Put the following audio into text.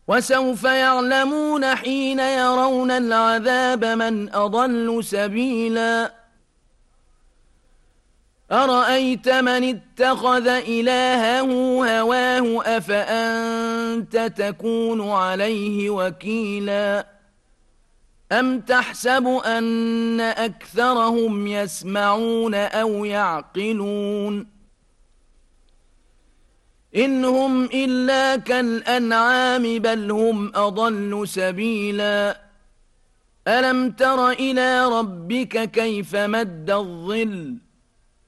وسوف يعلمون حين يرون العذاب من أضل سبيلا أرأيت من اتخذ إلهه هواه أفأنت تكون عليه وكيلا أم تحسب أن أكثرهم يسمعون أو يعقلون إن هم إلا كالأنعام بل هم أضل سبيلا ألم تر إلى ربك كيف مد الظل